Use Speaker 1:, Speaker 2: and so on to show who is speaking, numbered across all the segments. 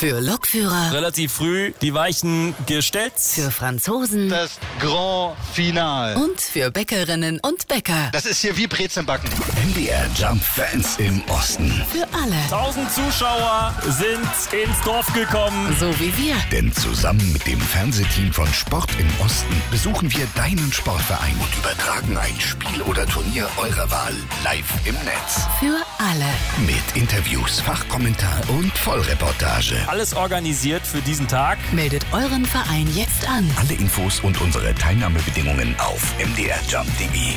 Speaker 1: Für Lokführer.
Speaker 2: Relativ früh die Weichen gestellt.
Speaker 1: Für Franzosen.
Speaker 3: Das Grand Finale.
Speaker 1: Und für Bäckerinnen und Bäcker.
Speaker 3: Das ist hier wie Brezelbacken.
Speaker 4: MDR Jump Fans im Osten.
Speaker 1: Für alle.
Speaker 2: 1000 Zuschauer sind ins Dorf gekommen.
Speaker 1: So wie wir.
Speaker 4: Denn zusammen mit dem Fernsehteam von Sport im Osten besuchen wir deinen Sportverein und übertragen ein Spiel oder Turnier eurer Wahl live im Netz.
Speaker 1: Für alle.
Speaker 4: Mit Interviews, Fachkommentar und Vollreportage.
Speaker 2: Alles organisiert für diesen Tag.
Speaker 1: Meldet euren Verein jetzt an.
Speaker 4: Alle Infos und unsere Teilnahmebedingungen auf mdrjump.de.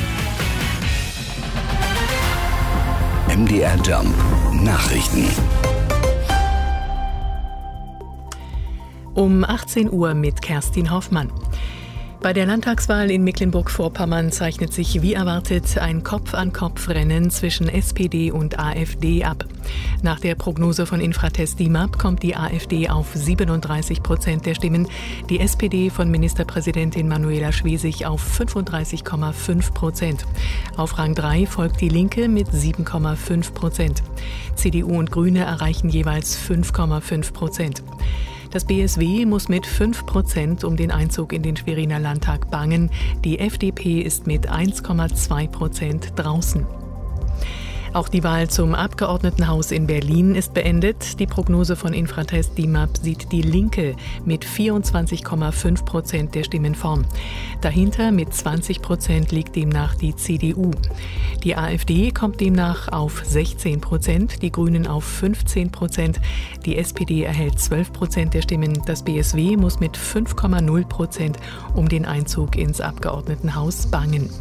Speaker 4: MDR Jump Nachrichten.
Speaker 5: Um 18 Uhr mit Kerstin Hoffmann. Bei der Landtagswahl in Mecklenburg-Vorpommern zeichnet sich wie erwartet ein Kopf-an-Kopf-Rennen zwischen SPD und AfD ab. Nach der Prognose von Infratest DIMAP kommt die AfD auf 37% der Stimmen, die SPD von Ministerpräsidentin Manuela Schwesig auf 35,5%. Auf Rang 3 folgt die Linke mit 7,5%. CDU und Grüne erreichen jeweils 5,5%. Das BSW muss mit 5% um den Einzug in den Schweriner Landtag bangen. Die FDP ist mit 1,2% draußen. Auch die Wahl zum Abgeordnetenhaus in Berlin ist beendet. Die Prognose von Infratest DIMAP sieht die Linke mit 24,5% der Stimmen vorn. Dahinter mit 20% liegt demnach die CDU. Die AfD kommt demnach auf 16%, die Grünen auf 15%, die SPD erhält 12% der Stimmen. Das BSW muss mit 5,0% um den Einzug ins Abgeordnetenhaus bangen.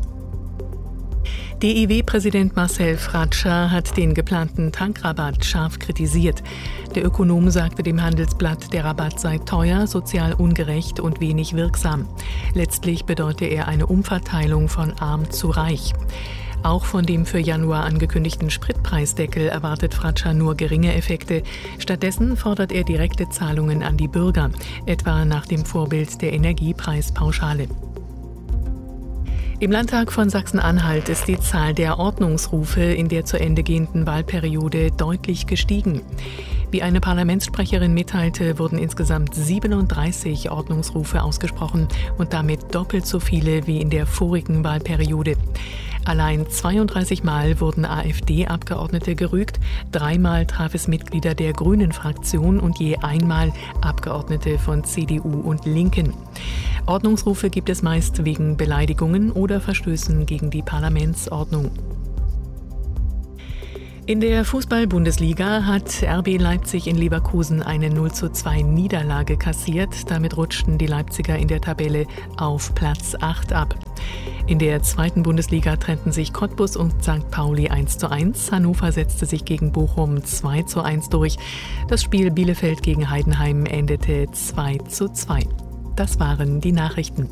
Speaker 5: DIW-Präsident Marcel Fratscher hat den geplanten Tankrabatt scharf kritisiert. Der Ökonom sagte dem Handelsblatt, der Rabatt sei teuer, sozial ungerecht und wenig wirksam. Letztlich bedeute er eine Umverteilung von arm zu reich. Auch von dem für Januar angekündigten Spritpreisdeckel erwartet Fratscher nur geringe Effekte. Stattdessen fordert er direkte Zahlungen an die Bürger, etwa nach dem Vorbild der Energiepreispauschale. Im Landtag von Sachsen-Anhalt ist die Zahl der Ordnungsrufe in der zu Ende gehenden Wahlperiode deutlich gestiegen. Wie eine Parlamentssprecherin mitteilte, wurden insgesamt 37 Ordnungsrufe ausgesprochen und damit doppelt so viele wie in der vorigen Wahlperiode. Allein 32 Mal wurden AfD-Abgeordnete gerügt, 3 Mal traf es Mitglieder der Grünen-Fraktion und je einmal Abgeordnete von CDU und Linken. Ordnungsrufe gibt es meist wegen Beleidigungen oder Verstößen gegen die Parlamentsordnung. In der Fußball-Bundesliga hat RB Leipzig in Leverkusen eine 0:2 Niederlage kassiert. Damit rutschten die Leipziger in der Tabelle auf Platz 8 ab. In der zweiten Bundesliga trennten sich Cottbus und St. Pauli 1:1. Hannover setzte sich gegen Bochum 2:1 durch. Das Spiel Bielefeld gegen Heidenheim endete 2:2. Das waren die Nachrichten.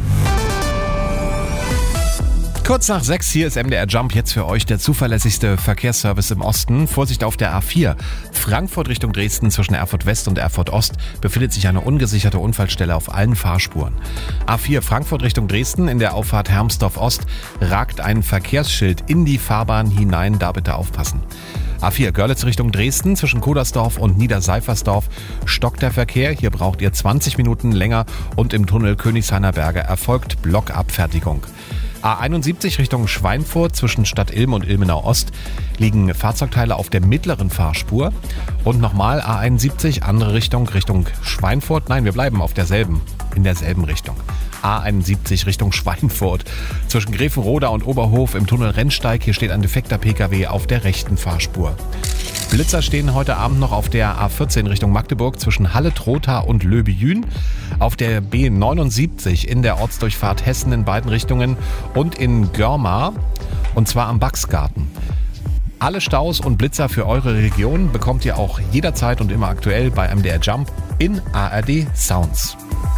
Speaker 6: Kurz nach 6, hier ist MDR Jump, jetzt für euch der zuverlässigste Verkehrsservice im Osten. Vorsicht auf der A4. Frankfurt Richtung Dresden zwischen Erfurt West und Erfurt Ost befindet sich eine ungesicherte Unfallstelle auf allen Fahrspuren. A4 Frankfurt Richtung Dresden in der Auffahrt Hermsdorf Ost ragt ein Verkehrsschild in die Fahrbahn hinein, da bitte aufpassen. A4 Görlitz Richtung Dresden zwischen Kodersdorf und Niederseifersdorf stockt der Verkehr. Hier braucht ihr 20 Minuten länger und im Tunnel Königshainer Berge erfolgt Blockabfertigung. A71 Richtung Schweinfurt zwischen Stadt Ilm und Ilmenau Ost liegen Fahrzeugteile auf der mittleren Fahrspur. Und nochmal A71 andere Richtung Schweinfurt. Nein, wir bleiben in derselben Richtung. A71 Richtung Schweinfurt. Zwischen Grevenroda und Oberhof im Tunnel Rennsteig. Hier steht ein defekter Pkw auf der rechten Fahrspur. Blitzer stehen heute Abend noch auf der A14 Richtung Magdeburg zwischen Halle-Trotha und Löbejün, auf der B79 in der Ortsdurchfahrt Hessen in beiden Richtungen und in Görmar, und zwar am Baxgarten. Alle Staus und Blitzer für eure Region bekommt ihr auch jederzeit und immer aktuell bei MDR Jump in ARD Sounds.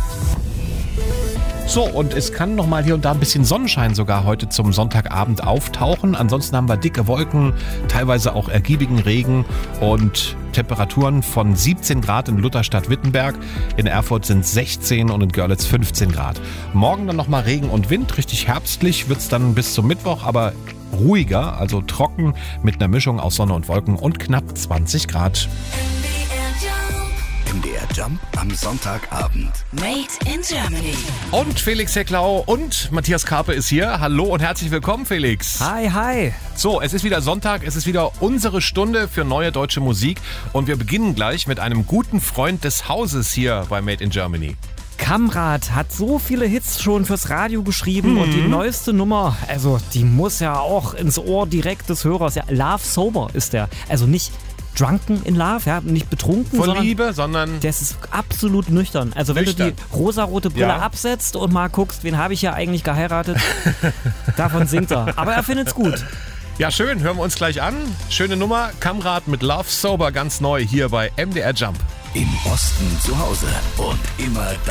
Speaker 6: So, und es kann noch mal hier und da ein bisschen Sonnenschein sogar heute zum Sonntagabend auftauchen. Ansonsten haben wir dicke Wolken, teilweise auch ergiebigen Regen und Temperaturen von 17 Grad in Lutherstadt-Wittenberg. In Erfurt sind 16 und in Görlitz 15 Grad. Morgen dann noch mal Regen und Wind. Richtig herbstlich wird es dann bis zum Mittwoch, aber ruhiger, also trocken mit einer Mischung aus Sonne und Wolken und knapp 20 Grad.
Speaker 4: MDR Jump am Sonntagabend.
Speaker 1: Made in Germany.
Speaker 6: Und Felix Hecklau und Matthias Karpe ist hier. Hallo und herzlich willkommen, Felix.
Speaker 7: Hi, hi.
Speaker 6: So, es ist wieder Sonntag, es ist wieder unsere Stunde für neue deutsche Musik und wir beginnen gleich mit einem guten Freund des Hauses hier bei Made in Germany.
Speaker 7: Kamrat hat so viele Hits schon fürs Radio geschrieben und die neueste Nummer, also die muss ja auch ins Ohr direkt des Hörers. Ja, Love Sober ist der, also nicht drunken in love, ja, nicht betrunken,
Speaker 6: Von Liebe, sondern...
Speaker 7: Der ist absolut nüchtern. Also wenn
Speaker 6: Nüchtern.
Speaker 7: du die rosarote Brille absetzt und mal guckst, wen habe ich ja eigentlich geheiratet, davon singt er. Aber er findet's gut.
Speaker 6: Ja, schön, hören wir uns gleich an. Schöne Nummer, Kamrat mit Love Sober, ganz neu hier bei MDR Jump.
Speaker 4: Im Osten zu Hause und immer da.